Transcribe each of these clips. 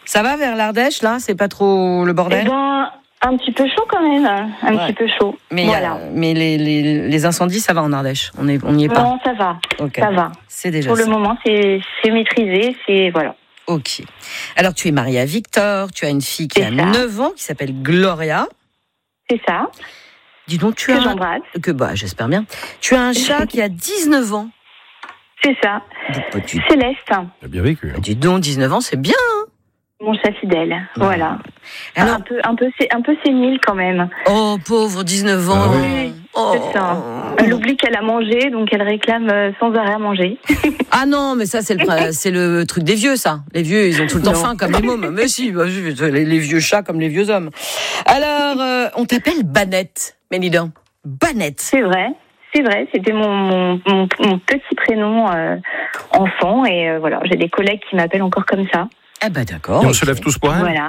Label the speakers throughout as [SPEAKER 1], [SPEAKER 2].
[SPEAKER 1] Ça va vers l'Ardèche, là? C'est pas trop le bordel?
[SPEAKER 2] Eh ben, un petit peu chaud quand même. Un petit peu chaud.
[SPEAKER 1] Mais,
[SPEAKER 2] voilà.
[SPEAKER 1] mais les incendies, ça va en Ardèche? On n'y est pas?
[SPEAKER 2] Non, ça va.
[SPEAKER 1] Okay.
[SPEAKER 2] Ça va.
[SPEAKER 1] C'est déjà
[SPEAKER 2] Pour
[SPEAKER 1] ça.
[SPEAKER 2] le moment, c'est maîtrisé. Voilà.
[SPEAKER 1] Ok. Alors, tu es mariée à Victor, tu as une fille qui a 9 ans, qui s'appelle Gloria.
[SPEAKER 2] C'est ça.
[SPEAKER 1] Dis donc, tu
[SPEAKER 2] que
[SPEAKER 1] as...
[SPEAKER 2] j'embrasse.
[SPEAKER 1] J'espère bien. Tu as un chat qui a 19 ans.
[SPEAKER 2] C'est ça. Céleste.
[SPEAKER 3] Tu as bien vécu.
[SPEAKER 1] Dis donc, 19 ans, c'est bien, hein?
[SPEAKER 2] Mon chat fidèle, voilà.
[SPEAKER 1] Alors,
[SPEAKER 2] un peu sénile quand même.
[SPEAKER 1] Oh, pauvre, 19 ans.
[SPEAKER 2] Oui, c'est ça. Elle oublie qu'elle a mangé, donc elle réclame sans arrêt à manger.
[SPEAKER 1] Ah non, mais ça, c'est le truc des vieux, ça. Les vieux, ils ont tout le temps faim comme les mômes. Mais si, les vieux chats comme les vieux hommes. Alors, on t'appelle Banette, Mélida. Banette.
[SPEAKER 2] C'est vrai, c'était mon petit prénom enfant, et voilà, j'ai des collègues qui m'appellent encore comme ça.
[SPEAKER 1] Ah bah d'accord.
[SPEAKER 3] Et on se lève tous pour elle.
[SPEAKER 2] Voilà.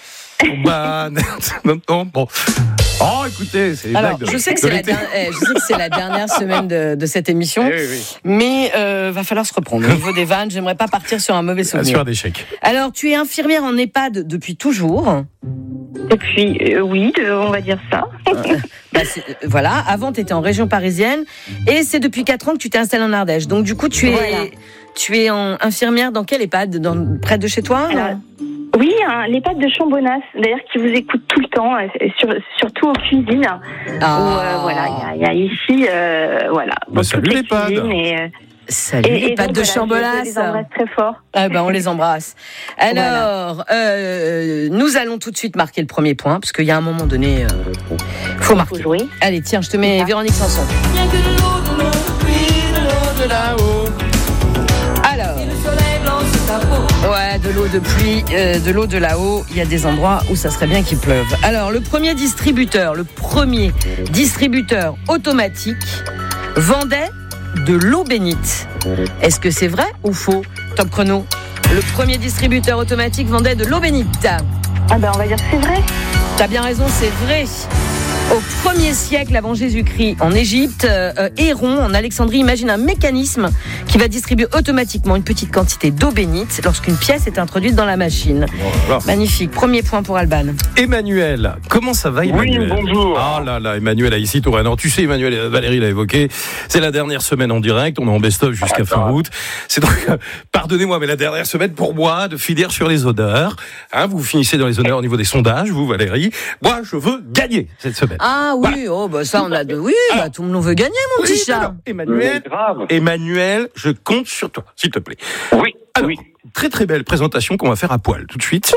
[SPEAKER 3] Bon. Oh, écoutez, c'est les blagues de...
[SPEAKER 1] Je sais que c'est la dernière semaine de cette émission, mais va falloir se reprendre. Au niveau des vannes, j'aimerais pas partir sur un mauvais souvenir.
[SPEAKER 3] Sur un échec.
[SPEAKER 1] Alors, tu es infirmière en EHPAD depuis toujours.
[SPEAKER 2] Depuis, oui, on va dire ça.
[SPEAKER 1] Voilà, avant tu étais en région parisienne, et c'est depuis 4 ans que tu t'es installée en Ardèche. Donc du coup, tu es infirmière dans quel EHPAD? Près de chez toi?
[SPEAKER 2] Oui, l'EHPAD de Chambonas, d'ailleurs, qui vous écoute tout le temps, surtout aux cuisines. Voilà, il y a ici, voilà.
[SPEAKER 3] Salut l'EHPAD.
[SPEAKER 1] Salut l'EHPAD de Chambonas.
[SPEAKER 2] Je les embrasse très fort.
[SPEAKER 1] On les embrasse. Alors, nous allons tout de suite marquer le premier point, parce qu'il y a un moment donné, faut marquer.
[SPEAKER 2] Jouer.
[SPEAKER 1] Allez, tiens, je te mets Véronique Sanson. Alors, de l'eau de pluie, de l'eau de là-haut, il y a des endroits où ça serait bien qu'il pleuve. Alors, le premier distributeur automatique vendait de l'eau bénite. Est-ce que c'est vrai ou faux? Top chrono. Le premier distributeur automatique vendait de l'eau bénite.
[SPEAKER 2] On va dire que c'est vrai.
[SPEAKER 1] T'as bien raison, c'est vrai. Au 1er siècle avant Jésus-Christ, en Égypte, Héron, en Alexandrie, imagine un mécanisme qui va distribuer automatiquement une petite quantité d'eau bénite lorsqu'une pièce est introduite dans la machine. Voilà. Magnifique. Premier point pour Alban.
[SPEAKER 3] Emmanuel, comment ça va, Emmanuel?
[SPEAKER 4] Oui, bonjour.
[SPEAKER 3] Ah là, Emmanuel a ici Touraine. Tu sais, Emmanuel, Valérie l'a évoqué, c'est la dernière semaine en direct, on est en best-of jusqu'à fin août. C'est donc, pardonnez-moi, mais la dernière semaine pour moi de finir sur les honneurs. Vous finissez dans les honneurs au niveau des sondages, vous, Valérie. Moi, je veux gagner cette semaine.
[SPEAKER 1] Ah oui, ça on a tout le monde veut gagner, mon petit chat.
[SPEAKER 3] Emmanuel, je compte sur toi, s'il te plaît.
[SPEAKER 4] Oui.
[SPEAKER 3] Alors, très très belle présentation qu'on va faire à poil tout de suite.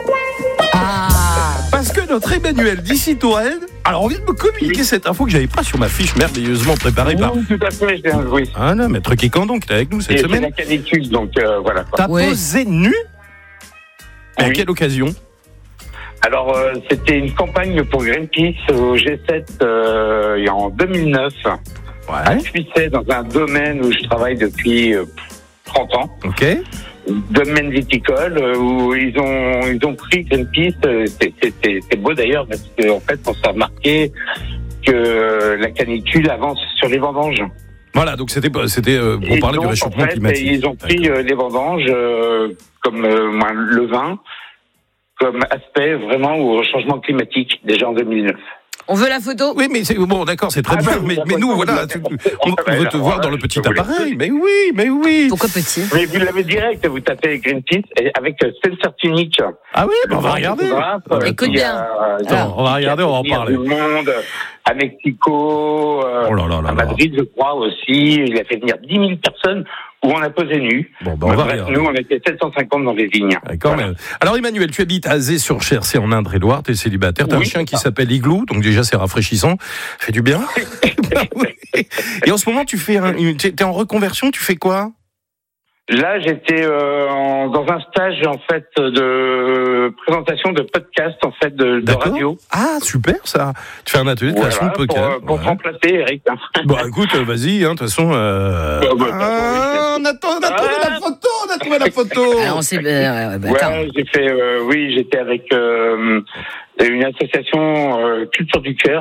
[SPEAKER 3] Parce que notre Emmanuel d'ici Touraine, alors on vient de me communiquer cette info que j'avais pas sur ma fiche merveilleusement préparée par...
[SPEAKER 4] Oui, tout à fait, oui.
[SPEAKER 3] Ah non, maître Kékan, qui est avec nous cette semaine.
[SPEAKER 4] C'est la canicule, donc voilà.
[SPEAKER 3] T'as posé nu? À quelle occasion?
[SPEAKER 4] Alors, c'était une campagne pour Greenpeace au G7 en 2009. À Puisset, dans un domaine où je travaille depuis 30 ans.
[SPEAKER 3] Ok.
[SPEAKER 4] Domaine viticole, où ils ont pris Greenpeace. C'est beau d'ailleurs, parce qu'en fait, on s'est remarqué que la canicule avance sur les vendanges.
[SPEAKER 3] Voilà, donc c'était pour parler du réchauffement climatique.
[SPEAKER 4] Ils ont pris les vendanges comme le vin, comme aspect vraiment au changement climatique, déjà en 2009.
[SPEAKER 1] On veut la photo?
[SPEAKER 3] Oui, mais c'est bon, d'accord, c'est très bien. Mais nous, voilà, on veut te voir dans le petit appareil. Mais oui.
[SPEAKER 1] Pourquoi petit?
[SPEAKER 4] Mais vous l'avez direct, vous tapez Greenpeace avec Sensor Tunic.
[SPEAKER 3] Ah oui, on va regarder.
[SPEAKER 1] Écoute bien.
[SPEAKER 3] Attends, on va regarder, on va en parler.
[SPEAKER 4] Du monde, à Mexico, à Madrid, je crois aussi. Il a fait venir 10 000 personnes où on a posé nu.
[SPEAKER 3] Bon, on va regarder.
[SPEAKER 4] Nous, on était 750 dans les vignes.
[SPEAKER 3] Quand même. Alors, Emmanuel, tu habites à Azé-sur-Cher, c'est en Indre-et-Loire, t'es célibataire, t'as un chien qui s'appelle Igloo, donc déjà c'est rafraîchissant, fait du bien. Et en ce moment, t'es en reconversion, tu fais quoi?
[SPEAKER 4] Là, j'étais dans un stage en fait de présentation de podcast en fait de radio.
[SPEAKER 3] Ah super ça. Tu fais un atelier de création de podcast.
[SPEAKER 4] Pour remplacer Eric.
[SPEAKER 3] Bon écoute, vas-y. De toute façon. On a trouvé la photo.
[SPEAKER 1] Alors,
[SPEAKER 4] j'ai fait. J'étais avec une association Culture du Cœur.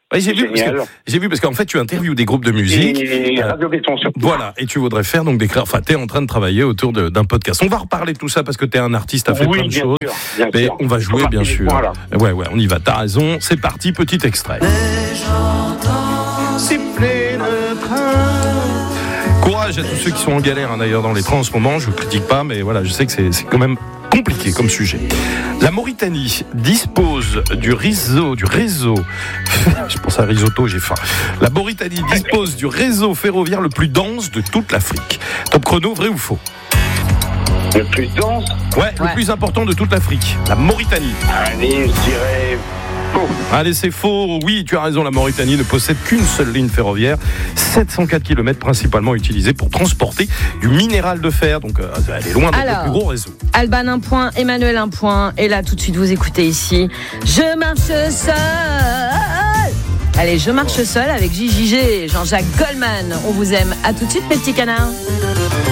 [SPEAKER 3] Ouais, j'ai vu parce qu'en fait tu interviews des groupes de musique.
[SPEAKER 4] Et Radio Béton surtout.
[SPEAKER 3] Voilà, et tu voudrais faire donc t'es en train de travailler autour d'un podcast. On va reparler de tout ça parce que t'es un artiste, t'as fait plein de choses. Mais sûr. On va jouer bien sûr. Ouais, on y va, t'as raison. C'est parti, petit extrait. J'entends siffler le train. Courage à tous ceux qui sont en galère d'ailleurs dans les trains en ce moment, je critique pas, mais voilà, je sais que c'est quand même compliqué comme sujet. La Mauritanie dispose du réseau. Je pense à risotto, j'ai faim. La Mauritanie dispose du réseau ferroviaire le plus dense de toute l'Afrique. Top chrono, vrai ou faux?
[SPEAKER 4] Le plus dense?
[SPEAKER 3] Ouais, le plus important de toute l'Afrique. La Mauritanie.
[SPEAKER 4] Allez, je dirais faux.
[SPEAKER 3] Allez, c'est faux. Oui, tu as raison, la Mauritanie ne possède qu'une seule ligne ferroviaire, 704 km principalement utilisée pour transporter du minéral de fer. Donc, elle est loin d'être le plus gros réseau.
[SPEAKER 1] Alban, 1 point. Emmanuel, 1 point. Et là, tout de suite, vous écoutez ici. Je marche seul. Allez, je marche seul avec JJG, Jean-Jacques Goldman. On vous aime. À tout de suite, mes petits canards.